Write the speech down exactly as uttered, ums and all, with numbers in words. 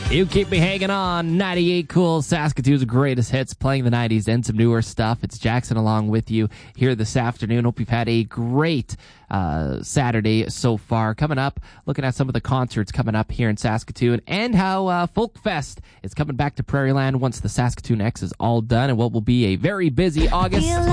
You keep me hanging on. ninety-eight Cool, Saskatoon's greatest hits, playing the nineties and some newer stuff. It's Jackson along with you here this afternoon. Hope you've had a great uh, Saturday so far. Coming up, looking at some of the concerts coming up here in Saskatoon and how uh, Folk Fest is coming back to Prairieland once the Saskatoon X is all done and what will be a very busy August.